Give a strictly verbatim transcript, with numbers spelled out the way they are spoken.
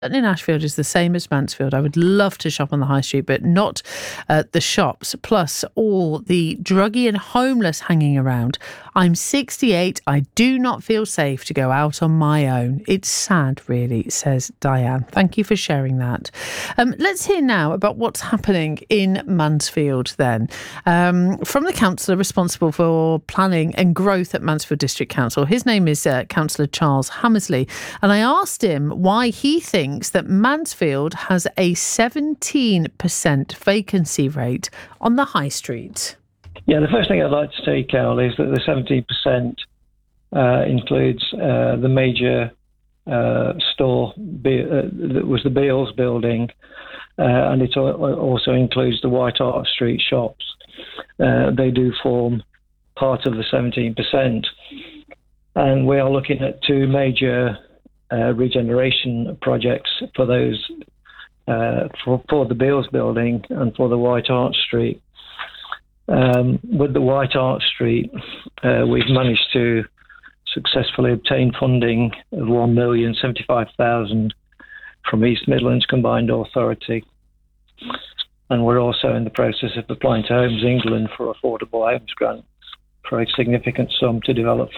in Ashfield is the same as Mansfield. I would love to shop on the high street, but not uh, the shops, plus all the druggy and homeless hanging around. I'm sixty-eight. I do not feel safe to go out on my own. It's sad, really, says Diane. Thank you for sharing that. Um, let's hear now about what's happening in Mansfield then. Um, from the councillor responsible for planning and growth at Mansfield District Council. His name is uh, Councillor Charles Hammersley. And I asked him why he thinks that Mansfield has a seventeen percent vacancy rate on the high street. Yeah, the first thing I'd like to say, Carol, is that the seventeen percent uh, includes uh, the major uh, store Be- uh, that was the Beals building, uh, and it also includes the White Hart Street shops. Uh, they do form part of the seventeen percent. And we are looking at two major uh, regeneration projects for those, uh, for, for the Beals building and for the White Hart Street. Um, with the White Hart Street, uh, we've managed to successfully obtain funding of one million seventy-five thousand from East Midlands Combined Authority. And we're also in the process of applying to Homes England for affordable homes grants for a significant sum to develop